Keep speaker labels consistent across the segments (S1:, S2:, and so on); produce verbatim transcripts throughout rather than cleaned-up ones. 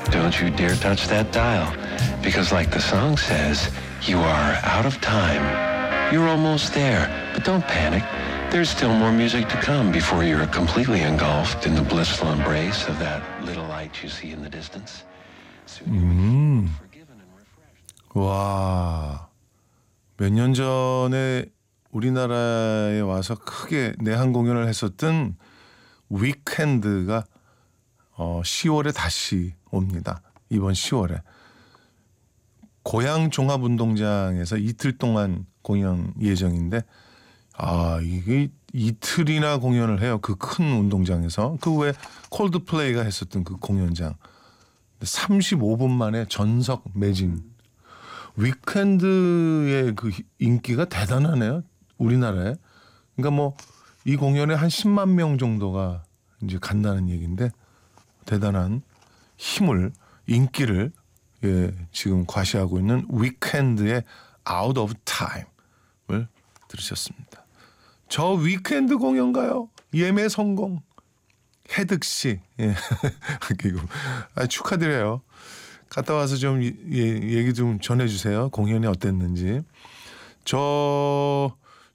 S1: Don't you dare touch that dial, because like the song says, you are out of time. You're almost there, but don't panic. There's still more music to come before you're completely engulfed in the blissful embrace of that little light you see in the distance.
S2: 음. 와, 몇 년 전에 우리나라에 와서 크게 내한 공연을 했었던 위켄드가 어, 시월에 다시 옵니다. 이번 시월에 고양 종합운동장에서 이틀 동안 공연 예정인데, 아 이게 이틀이나 공연을 해요. 그 큰 운동장에서. 그 외에 콜드플레이가 했었던 그 공연장. 삼십오 분 만에 전석 매진. 위켄드의 그 인기가 대단하네요. 우리나라에. 그러니까 뭐 이 공연에 한 십만 명 정도가 이제 간다는 얘기인데, 대단한 힘을, 인기를 예, 지금 과시하고 있는 위켄드의 Out of Time을 들으셨습니다. 저 위켄드 공연가요? 예매 성공. 해득 씨, 예. 아, 축하드려요. 갔다 와서 좀 예, 얘기 좀 전해주세요. 공연이 어땠는지. 저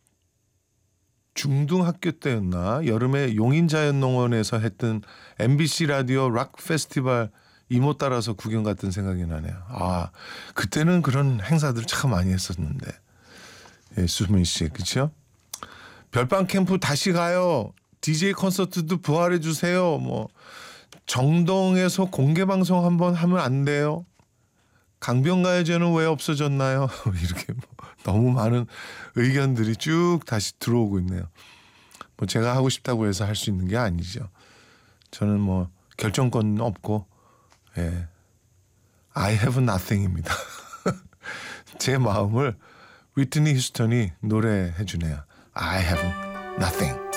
S2: 중등학교 때였나 여름에 용인자연농원에서 했던 엠비씨 라디오 락 페스티벌 이모 따라서 구경 갔던 생각이 나네요. 아, 그때는 그런 행사들 참 많이 했었는데. 예, 수민 씨, 그렇죠? 별밤 캠프 다시 가요. 디제이 콘서트도 부활해 주세요. 뭐 정동에서 공개 방송 한번 하면 안 돼요? 강변가요제는 왜 없어졌나요? 이렇게 뭐 너무 많은 의견들이 쭉 다시 들어오고 있네요. 뭐 제가 하고 싶다고 해서 할 수 있는 게 아니죠. 저는 뭐 결정권은 없고, 예, I have nothing입니다. 제 마음을 위트니 휴스턴이 노래해 주네요. I have nothing.